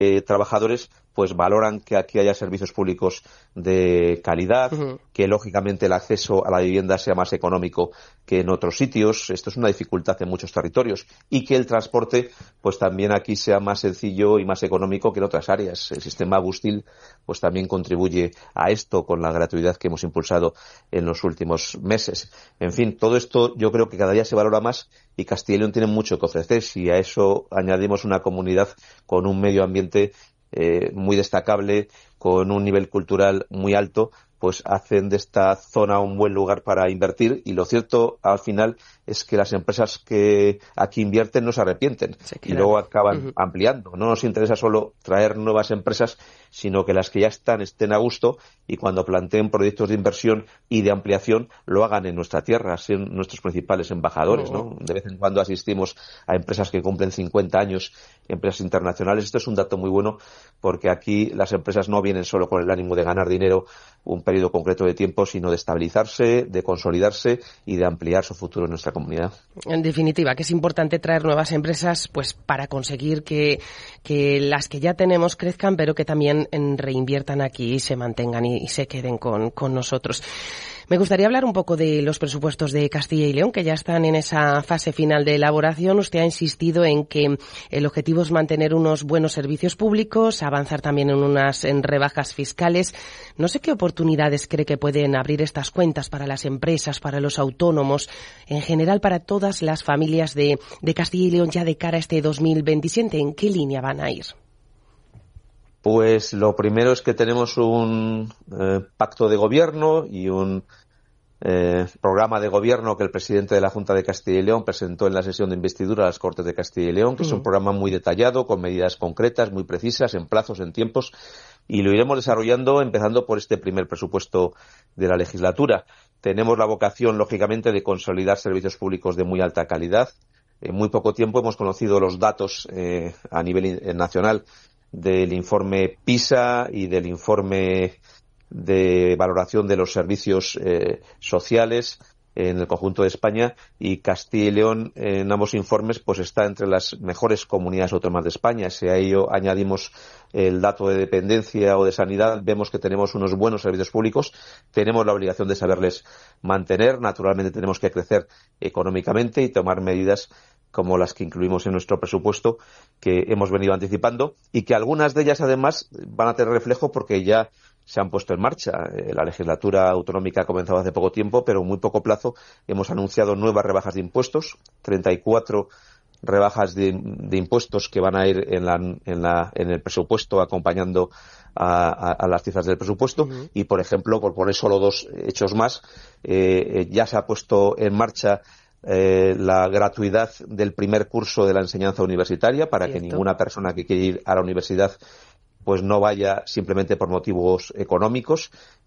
trabajadores pues valoran que aquí haya servicios públicos de calidad, que lógicamente el acceso a la vivienda sea más económico que en otros sitios. Esto es una dificultad en muchos territorios, y que el transporte pues también aquí sea más sencillo y más económico que en otras áreas. El sistema Bustil pues también contribuye a esto con la gratuidad que hemos impulsado en los últimos meses. En fin, todo esto yo creo que cada día se valora más, y Castilla y León tiene mucho que ofrecer. Si a eso añadimos una comunidad con un medio ambiente muy destacable, con un nivel cultural muy alto, pues hacen de esta zona un buen lugar para invertir. Y lo cierto al final es que las empresas que aquí invierten no se arrepienten y luego acaban ampliando. No nos interesa solo traer nuevas empresas, sino que las que ya estén a gusto, y cuando planteen proyectos de inversión y de ampliación lo hagan en nuestra tierra, sean nuestros principales embajadores, ¿no? De vez en cuando asistimos a empresas que cumplen 50 años, empresas internacionales. Esto es un dato muy bueno, porque aquí las empresas no vienen solo con el ánimo de ganar dinero un periodo concreto de tiempo, sino de estabilizarse, de consolidarse y de ampliar su futuro en nuestra comunidad. En definitiva, que es importante traer nuevas empresas pues para conseguir que las que ya tenemos crezcan, pero que también reinviertan aquí y se mantengan y se queden con nosotros. Me gustaría hablar un poco de los presupuestos de Castilla y León, que ya están en esa fase final de elaboración. Usted ha insistido en que el objetivo es mantener unos buenos servicios públicos, avanzar también en rebajas fiscales. No sé qué oportunidades cree que pueden abrir estas cuentas para las empresas, para los autónomos, en general para todas las familias de Castilla y León ya de cara a este 2027. ¿En qué línea van a ir? Pues lo primero es que tenemos un pacto de gobierno y un programa de gobierno que el presidente de la Junta de Castilla y León presentó en la sesión de investidura a las Cortes de Castilla y León, que es un programa muy detallado, con medidas concretas, muy precisas, en plazos, en tiempos, y lo iremos desarrollando empezando por este primer presupuesto de la legislatura. Tenemos la vocación, lógicamente, de consolidar servicios públicos de muy alta calidad. En muy poco tiempo hemos conocido los datos a nivel nacional del informe PISA y del informe de valoración de los servicios sociales en el conjunto de España, y Castilla y León en ambos informes pues está entre las mejores comunidades autónomas de España. Si a ello añadimos el dato de dependencia o de sanidad, vemos que tenemos unos buenos servicios públicos, tenemos la obligación de saberles mantener. Naturalmente tenemos que crecer económicamente y tomar medidas como las que incluimos en nuestro presupuesto, que hemos venido anticipando, y que algunas de ellas además van a tener reflejo porque ya se han puesto en marcha. La legislatura autonómica ha comenzado hace poco tiempo, pero en muy poco plazo hemos anunciado nuevas rebajas de impuestos, 34 rebajas de impuestos que van a ir en el presupuesto acompañando a las cifras del presupuesto. Y, por ejemplo, por poner solo dos hechos más, ya se ha puesto en marcha la gratuidad del primer curso de la enseñanza universitaria para que ninguna persona que quiera ir a la universidad pues no vaya simplemente por motivos económicos,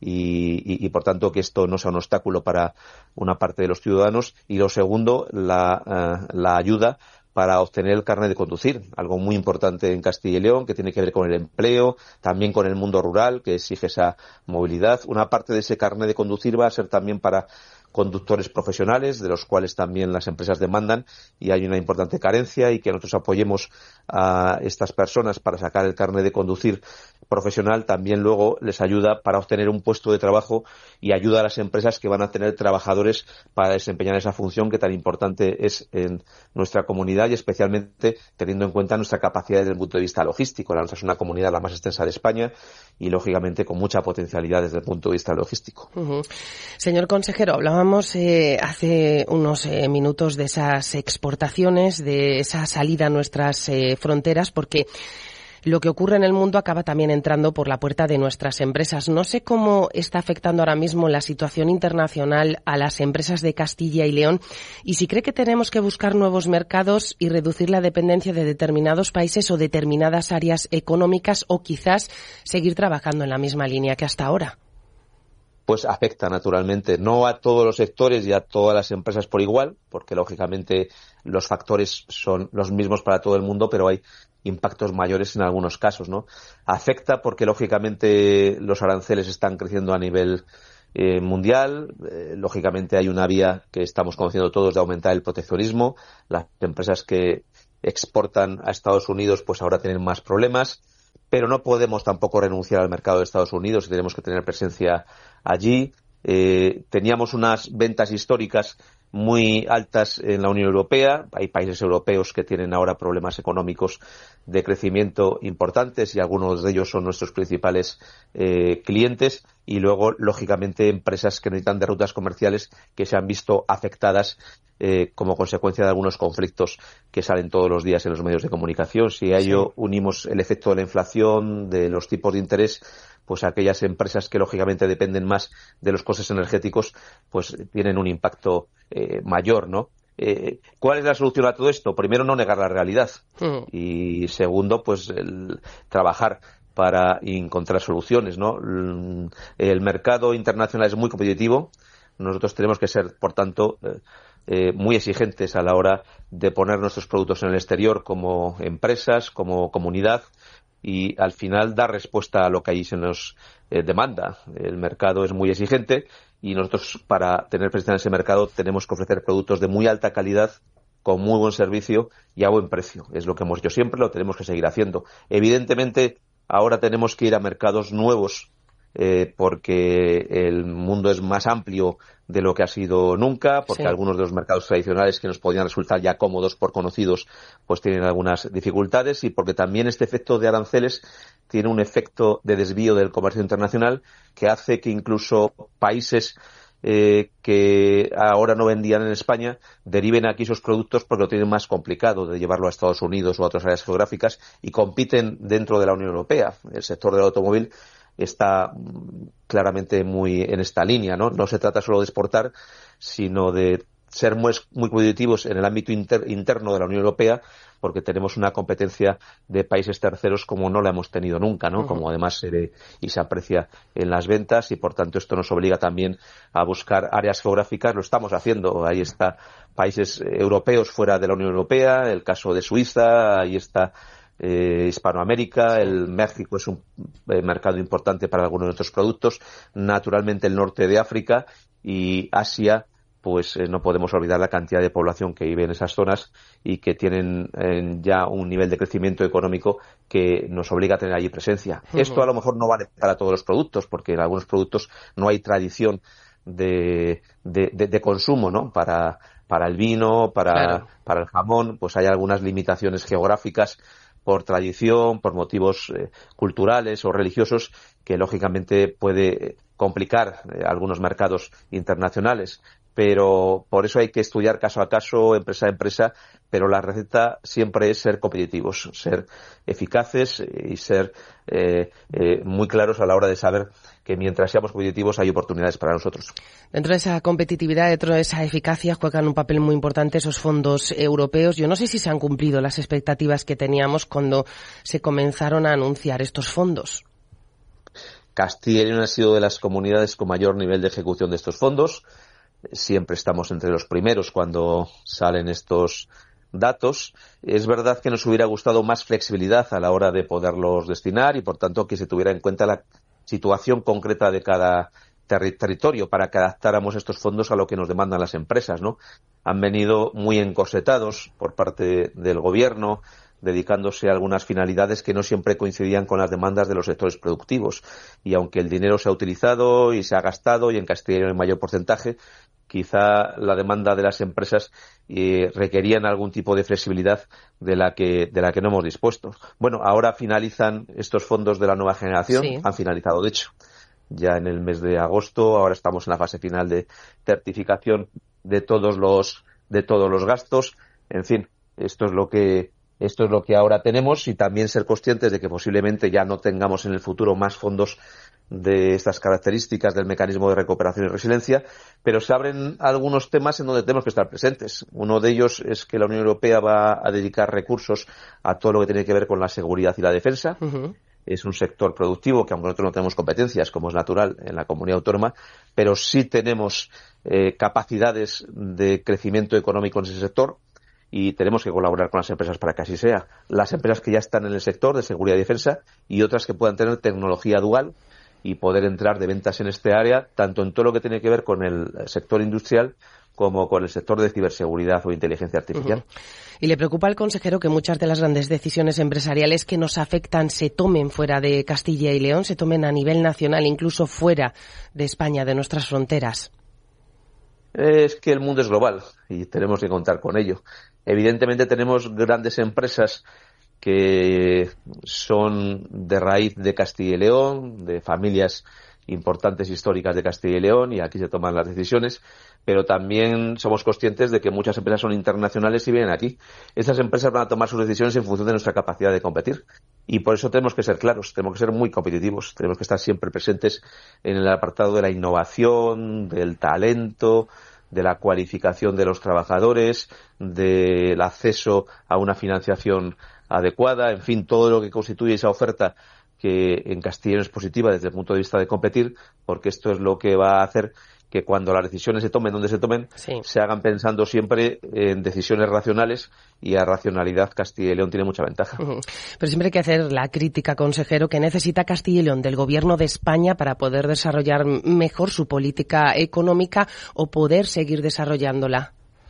y por tanto que esto no sea un obstáculo para una parte de los ciudadanos. Y lo segundo, la ayuda para obtener el carnet de conducir, algo muy importante en Castilla y León, que tiene que ver con el empleo, también con el mundo rural, que exige esa movilidad. Una parte de ese carnet de conducir va a ser también para conductores profesionales, de los cuales también las empresas demandan, y hay una importante carencia, y que nosotros apoyemos a estas personas para sacar el carnet de conducir profesional también luego les ayuda para obtener un puesto de trabajo, y ayuda a las empresas que van a tener trabajadores para desempeñar esa función que tan importante es en nuestra comunidad, y especialmente teniendo en cuenta nuestra capacidad desde el punto de vista logístico. La nuestra es una comunidad la más extensa de España y lógicamente con mucha potencialidad desde el punto de vista logístico. Señor consejero, hablábamos hace unos minutos de esas exportaciones, de esa salida a nuestras fronteras, porque lo que ocurre en el mundo acaba también entrando por la puerta de nuestras empresas. No sé cómo está afectando ahora mismo la situación internacional a las empresas de Castilla y León, y si cree que tenemos que buscar nuevos mercados y reducir la dependencia de determinados países o determinadas áreas económicas, o quizás seguir trabajando en la misma línea que hasta ahora. Pues afecta naturalmente, no a todos los sectores y a todas las empresas por igual, porque lógicamente los factores son los mismos para todo el mundo, pero hay impactos mayores en algunos casos, ¿no? Afecta porque lógicamente los aranceles están creciendo a nivel mundial. Lógicamente hay una vía que estamos conociendo todos de aumentar el proteccionismo. Las empresas que exportan a Estados Unidos pues ahora tienen más problemas. pero no podemos tampoco renunciar al mercado de Estados Unidos y tenemos que tener presencia allí. Teníamos unas ventas históricas muy altas en la Unión Europea. Hay países europeos que tienen ahora problemas económicos de crecimiento importantes y algunos de ellos son nuestros principales clientes. Y luego, lógicamente, empresas que necesitan de rutas comerciales que se han visto afectadas como consecuencia de algunos conflictos que salen todos los días en los medios de comunicación. Si a ello unimos el efecto de la inflación, de los tipos de interés, pues aquellas empresas que lógicamente dependen más de los costes energéticos, pues tienen un impacto mayor, ¿no? ¿Cuál es la solución a todo esto? Primero, no negar la realidad. Y segundo, pues trabajar para encontrar soluciones, ¿no? El mercado internacional es muy competitivo. Nosotros tenemos que ser, por tanto, muy exigentes a la hora de poner nuestros productos en el exterior como empresas, como comunidad, y al final dar respuesta a lo que ahí se nos demanda. El mercado es muy exigente y nosotros, para tener presencia en ese mercado, tenemos que ofrecer productos de muy alta calidad, con muy buen servicio y a buen precio. Es lo que hemos hecho siempre, lo tenemos que seguir haciendo. Evidentemente, ahora tenemos que ir a mercados nuevos porque el mundo es más amplio de lo que ha sido nunca, porque algunos de los mercados tradicionales que nos podían resultar ya cómodos por conocidos, pues tienen algunas dificultades, y porque también este efecto de aranceles tiene un efecto de desvío del comercio internacional que hace que incluso países que ahora no vendían en España deriven aquí sus productos porque lo tienen más complicado de llevarlo a Estados Unidos o a otras áreas geográficas y compiten dentro de la Unión Europea. El sector del automóvil está claramente muy en esta línea, ¿no? No se trata solo de exportar, sino de ser muy competitivos en el ámbito interno de la Unión Europea, porque tenemos una competencia de países terceros como no la hemos tenido nunca, ¿no? Como además se ve y se aprecia en las ventas, y por tanto esto nos obliga también a buscar áreas geográficas. Lo estamos haciendo. Ahí está países europeos fuera de la Unión Europea, el caso de Suiza, ahí está Hispanoamérica, el México es un mercado importante para algunos de nuestros productos, naturalmente el norte de África y Asia. Pues no podemos olvidar la cantidad de población que vive en esas zonas y que tienen ya un nivel de crecimiento económico que nos obliga a tener allí presencia. Esto a lo mejor no vale para todos los productos, porque en algunos productos no hay tradición de consumo, ¿no? Para el vino, para el jamón, pues hay algunas limitaciones geográficas por tradición, por motivos culturales o religiosos, que lógicamente puede complicar algunos mercados internacionales. Pero por eso hay que estudiar caso a caso, empresa a empresa, pero la receta siempre es ser competitivos, ser eficaces y ser muy claros a la hora de saber que mientras seamos competitivos hay oportunidades para nosotros. Dentro de esa competitividad, dentro de esa eficacia, juegan un papel muy importante esos fondos europeos. Yo no sé si se han cumplido las expectativas que teníamos cuando se comenzaron a anunciar estos fondos. Castilla y León ha sido de las comunidades con mayor nivel de ejecución de estos fondos. Siempre estamos entre los primeros cuando salen estos datos. Es verdad que nos hubiera gustado más flexibilidad a la hora de poderlos destinar y, por tanto, que se tuviera en cuenta la situación concreta de cada territorio para que adaptáramos estos fondos a lo que nos demandan las empresas, ¿no? Han venido muy encorsetados por parte del gobierno, dedicándose a algunas finalidades que no siempre coincidían con las demandas de los sectores productivos. Y aunque el dinero se ha utilizado y se ha gastado, y en Castilla y León en mayor porcentaje, quizá la demanda de las empresas requerían algún tipo de flexibilidad de la que no hemos dispuesto. Bueno, ahora finalizan estos fondos de la nueva generación, han finalizado de hecho ya en el mes de agosto. Ahora estamos en la fase final de certificación de todos los gastos. En fin, esto es lo que ahora tenemos, y también ser conscientes de que posiblemente ya no tengamos en el futuro más fondos de estas características del mecanismo de recuperación y resiliencia, pero se abren algunos temas en donde tenemos que estar presentes. Uno de ellos es que la Unión Europea va a dedicar recursos a todo lo que tiene que ver con la seguridad y la defensa. Es un sector productivo que, aunque nosotros no tenemos competencias, como es natural en la comunidad autónoma, pero sí tenemos capacidades de crecimiento económico en ese sector, y tenemos que colaborar con las empresas para que así sea. Las empresas que ya están en el sector de seguridad y defensa y otras que puedan tener tecnología dual y poder entrar de ventas en este área, tanto en todo lo que tiene que ver con el sector industrial como con el sector de ciberseguridad o inteligencia artificial. ¿Y le preocupa al consejero que muchas de las grandes decisiones empresariales que nos afectan se tomen fuera de Castilla y León, se tomen a nivel nacional, incluso fuera de España, de nuestras fronteras? Es que el mundo es global y tenemos que contar con ello. Evidentemente tenemos grandes empresas que son de raíz de Castilla y León, de familias importantes históricas de Castilla y León, y aquí se toman las decisiones, pero también somos conscientes de que muchas empresas son internacionales y vienen aquí. Estas empresas van a tomar sus decisiones en función de nuestra capacidad de competir, y por eso tenemos que ser claros, tenemos que ser muy competitivos, tenemos que estar siempre presentes en el apartado de la innovación, del talento, de la cualificación de los trabajadores, del acceso a una financiación adecuada, en fin, todo lo que constituye esa oferta que en Castilla y León es positiva desde el punto de vista de competir, porque esto es lo que va a hacer que cuando las decisiones se tomen donde se tomen, se hagan pensando siempre en decisiones racionales, y a racionalidad Castilla y León tiene mucha ventaja. Pero siempre hay que hacer la crítica, consejero, que necesita Castilla y León del Gobierno de España para poder desarrollar mejor su política económica o poder seguir desarrollándola.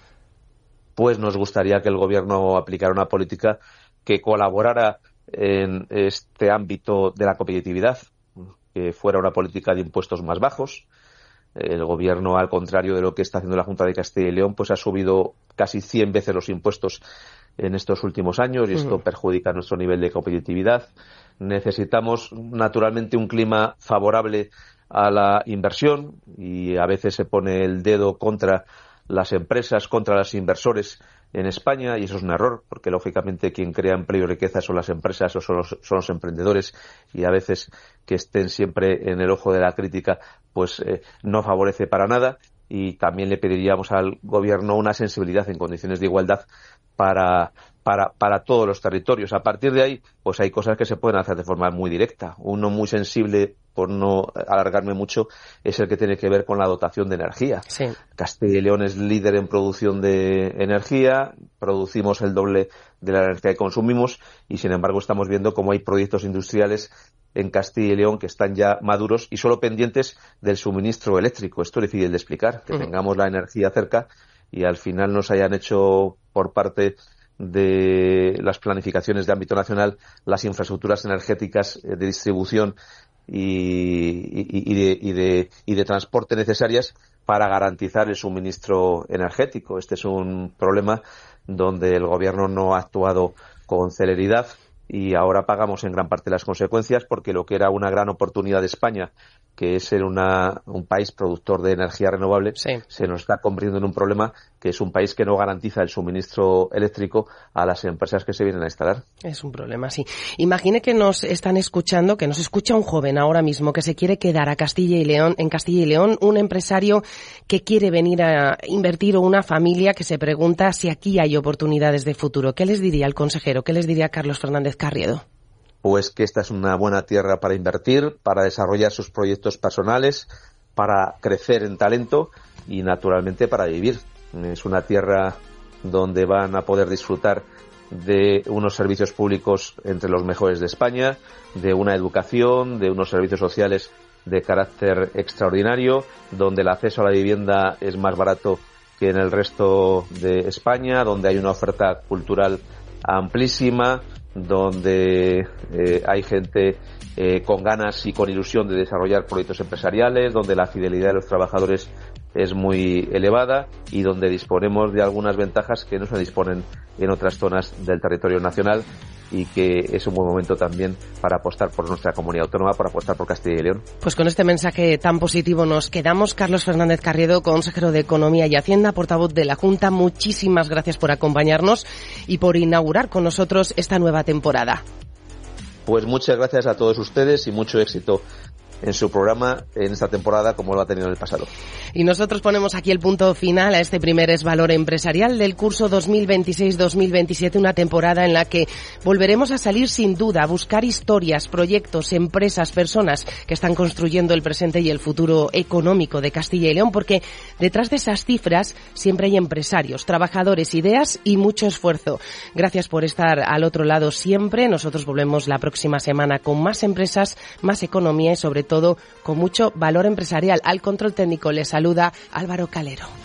Pues nos gustaría que el Gobierno aplicara una política que colaborara en este ámbito de la competitividad, que fuera una política de impuestos más bajos. El Gobierno, al contrario de lo que está haciendo la Junta de Castilla y León, pues ha subido casi 100 veces los impuestos en estos últimos años, y esto perjudica nuestro nivel de competitividad. Necesitamos, naturalmente, un clima favorable a la inversión, y a veces se pone el dedo contra las empresas, contra los inversores en España, y eso es un error, porque lógicamente quien crea empleo y riqueza son las empresas o son los emprendedores, y a veces que estén siempre en el ojo de la crítica pues no favorece para nada. Y también le pediríamos al Gobierno una sensibilidad en condiciones de igualdad para todos los territorios. A partir de ahí, pues hay cosas que se pueden hacer de forma muy directa. Uno muy sensible, por no alargarme mucho, es el que tiene que ver con la dotación de energía. Sí. Castilla y León es líder en producción de energía, producimos el doble de la energía que consumimos, y sin embargo estamos viendo cómo hay proyectos industriales en Castilla y León que están ya maduros y solo pendientes del suministro eléctrico. Esto es difícil de explicar, que tengamos la energía cerca y al final nos hayan hecho por parte de las planificaciones de ámbito nacional las infraestructuras energéticas de distribución y de transporte necesarias para garantizar el suministro energético. Este es un problema donde el Gobierno no ha actuado con celeridad, y ahora pagamos en gran parte las consecuencias, porque lo que era una gran oportunidad de España, que es ser un país productor de energía renovable, se nos está convirtiendo en un problema, que es un país que no garantiza el suministro eléctrico a las empresas que se vienen a instalar. Es un problema, sí. Imagine que nos están escuchando, que nos escucha un joven ahora mismo que se quiere quedar en Castilla y León, un empresario que quiere venir a invertir, o una familia que se pregunta si aquí hay oportunidades de futuro. ¿Qué les diría el consejero? ¿Qué les diría Carlos Fernández Carriedo? Pues que esta es una buena tierra para invertir, para desarrollar sus proyectos personales, para crecer en talento y, naturalmente, para vivir. Es una tierra donde van a poder disfrutar de unos servicios públicos entre los mejores de España, de una educación, de unos servicios sociales de carácter extraordinario, donde el acceso a la vivienda es más barato que en el resto de España, donde hay una oferta cultural amplísima, donde hay gente con ganas y con ilusión de desarrollar proyectos empresariales, donde la fidelidad de los trabajadores es muy elevada y donde disponemos de algunas ventajas que no se disponen en otras zonas del territorio nacional, y que es un buen momento también para apostar por nuestra comunidad autónoma, para apostar por Castilla y León. Pues con este mensaje tan positivo nos quedamos. Carlos Fernández Carriedo, consejero de Economía y Hacienda, portavoz de la Junta, muchísimas gracias por acompañarnos y por inaugurar con nosotros esta nueva temporada. Pues muchas gracias a todos ustedes y mucho éxito en su programa en esta temporada, como lo ha tenido en el pasado. Y nosotros ponemos aquí el punto final a este primer Es Valor Empresarial del curso 2026-2027, una temporada en la que volveremos a salir sin duda a buscar historias, proyectos, empresas, personas que están construyendo el presente y el futuro económico de Castilla y León, porque detrás de esas cifras siempre hay empresarios, trabajadores, ideas y mucho esfuerzo. Gracias por estar al otro lado siempre. Nosotros volvemos la próxima semana con más empresas, más economía y sobre todo todo con mucho valor empresarial. Al control técnico le saluda Álvaro Calero.